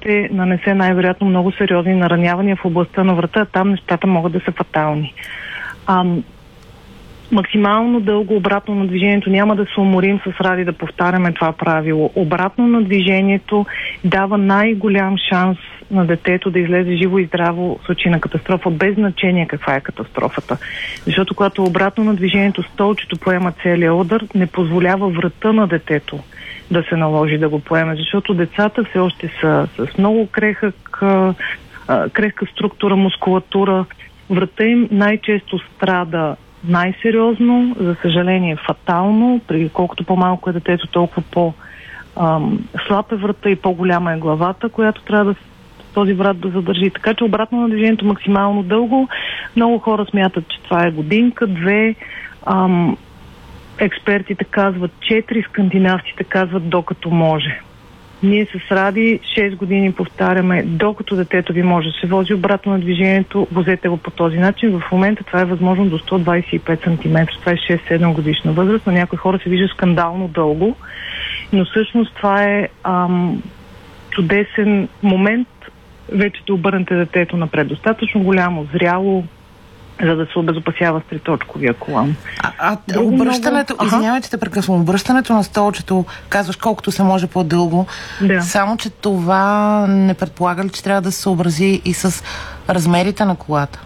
ще нанесе най-вероятно много сериозни наранявания в областта на врата, там нещата могат да са фатални. Максимално дълго обратно на движението, няма да се уморим с Ради да повтаряме това правило. Обратно на движението дава най-голям шанс на детето да излезе живо и здраво в случай на катастрофа, без значение каква е катастрофата. Защото когато обратно на движението столчето поема целия удар, не позволява врата на детето да се наложи да го поеме, защото децата все още са с много крехка структура, мускулатура. Врата им най-често страда най-сериозно, за съжаление фатално, при колкото по-малко е детето, толкова по-слаб е врата и по-голяма е главата, която трябва да този врат да задържи. Така че обратно на движението максимално дълго. Много хора смятат, че това е годинка, 2. Експертите казват 4, скандинавците казват докато може. Ние с Ради 6 години повтаряме, докато детето ви може да се вози обратно на движението, возете го по този начин. В момента това е възможно до 125 см. Това е 6-7 годишна възраст. На някои хора се вижда скандално дълго, но всъщност това е чудесен момент вече да обърнете детето напред. Достатъчно голямо, зряло, за да се обезопасява с триточковия колан. Обръщането, извинявайте те прекъсвам, обръщането на столчето, казваш колкото се може по-дълго, само че това не предполага ли, че трябва да се съобрази и с размерите на колата?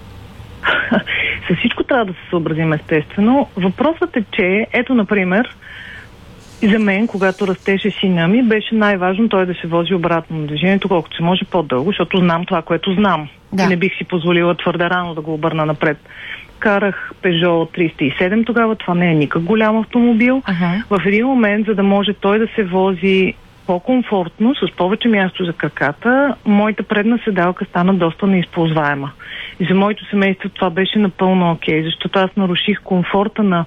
С всичко трябва да се съобразим, естествено. Въпросът е, че, ето, например, и за мен, когато растеше сина ми, беше най-важно той да се вози обратно на движението, колкото се може по-дълго, защото знам това, което знам. Да. И не бих си позволила твърде рано да го обърна напред. Карах Peugeot 307 тогава, това не е никак голям автомобил. В един момент, за да може той да се вози по-комфортно, с повече място за краката, моята предна седалка стана доста неизползваема. И за моето семейство това беше напълно окей, защото аз наруших комфорта на